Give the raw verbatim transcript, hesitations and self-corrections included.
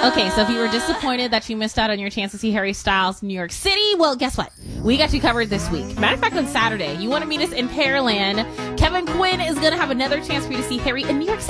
Okay, so if you were disappointed that you missed out on your chance to see Harry Styles in New York City, well, guess what? We got you covered this week. Matter of fact, on Saturday, you want to meet us in Pearland. Kevin Quinn is going to have another chance for you to see Harry in New York City.